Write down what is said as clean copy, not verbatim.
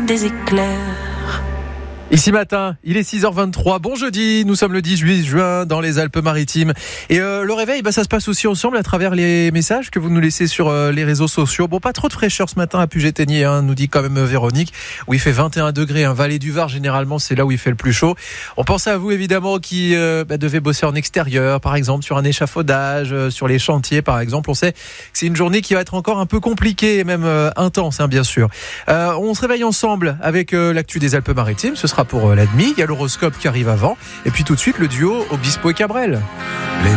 des éclairs. Ici matin, il est 6h23, bon jeudi, nous sommes le 18 juin dans les Alpes-Maritimes. Et le réveil, ça se passe aussi ensemble à travers les messages que vous nous laissez sur les réseaux sociaux. Bon, pas trop de fraîcheur ce matin à Puget-Théniers, nous dit quand même Véronique, où il fait 21 degrés. Vallée du Var, généralement, c'est là où il fait le plus chaud. On pense à vous, évidemment, qui devez bosser en extérieur, par exemple, sur un échafaudage, sur les chantiers, par exemple. On sait que c'est une journée qui va être encore un peu compliquée et même intense, bien sûr. On se réveille ensemble avec l'actu des Alpes-Maritimes. Ce sera pour la demi. Il y a l'horoscope qui arrive avant. Et puis tout de suite, le duo Obispo et Cabrel.